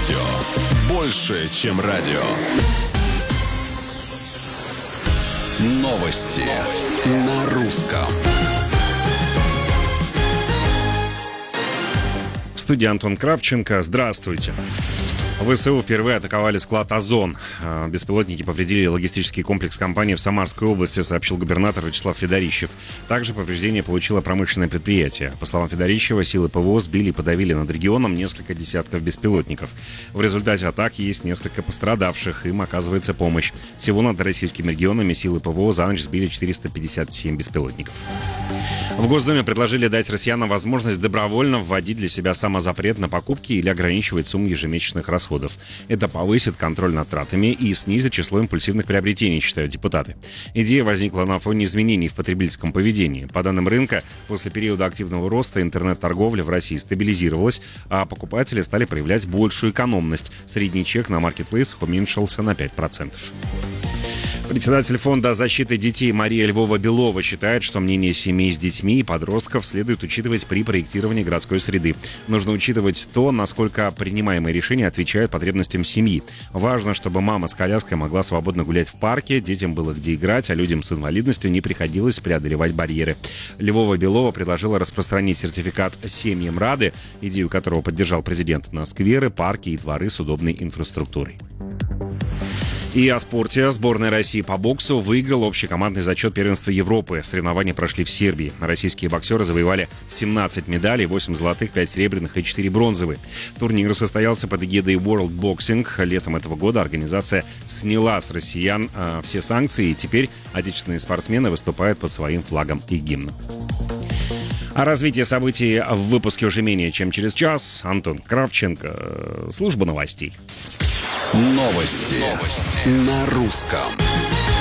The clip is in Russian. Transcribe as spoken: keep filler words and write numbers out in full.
Радио. Больше, чем радио. Новости на русском. В студии Антон Кравченко. Здравствуйте. ВСУ впервые атаковали склад «Озон». Беспилотники повредили логистический комплекс компании в Самарской области, сообщил губернатор Вячеслав Федорищев. Также повреждения получило промышленное предприятие. По словам Федорищева, силы ПВО сбили и подавили над регионом несколько десятков беспилотников. В результате атак есть несколько пострадавших, им оказывается помощь. Всего над российскими регионами силы ПВО за ночь сбили четыреста пятьдесят семь беспилотников. В Госдуме предложили дать россиянам возможность добровольно вводить для себя самозапрет на покупки или ограничивать сумму ежемесячных расходов. Это повысит контроль над тратами и снизит число импульсивных приобретений, считают депутаты. Идея возникла на фоне изменений в потребительском поведении. По данным рынка, после периода активного роста интернет-торговля в России стабилизировалась, а покупатели стали проявлять большую экономность. Средний чек на маркетплейсах уменьшился на пять процентов. Председатель фонда защиты детей Мария Львова-Белова считает, что мнение семей с детьми и подростков следует учитывать при проектировании городской среды. Нужно учитывать то, насколько принимаемые решения отвечают потребностям семьи. Важно, чтобы мама с коляской могла свободно гулять в парке, детям было где играть, а людям с инвалидностью не приходилось преодолевать барьеры. Львова-Белова предложила распространить сертификат «Семьям Рады», идею которого поддержал президент, на скверы, парки и дворы с удобной инфраструктурой. И о спорте. Сборная России по боксу выиграла общекомандный зачет первенства Европы. Соревнования прошли в Сербии. Российские боксеры завоевали семнадцать медалей, восемь золотых, пять серебряных и четыре бронзовые. Турнир состоялся под эгидой World Boxing. Летом этого года организация сняла с россиян э, все санкции, и теперь отечественные спортсмены выступают под своим флагом и гимном. О развитии событий в выпуске уже менее чем через час. Антон Кравченко, служба новостей. Новости, Новости на русском.